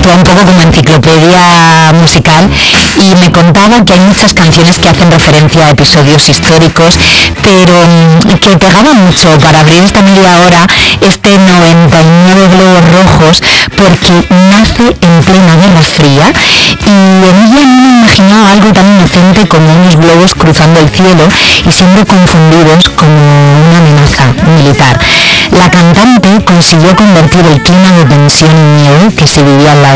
actúa un poco como enciclopedia musical y me contaba que hay muchas canciones que hacen referencia a episodios históricos, pero que pegaba mucho para abrir esta media hora este 99 globos rojos, porque nace en plena Guerra Fría y en ella no me imaginaba algo tan inocente como unos globos cruzando el cielo y siendo confundidos como una amenaza militar. La cantante consiguió convertir el clima de tensión y miedo que se vivía al lado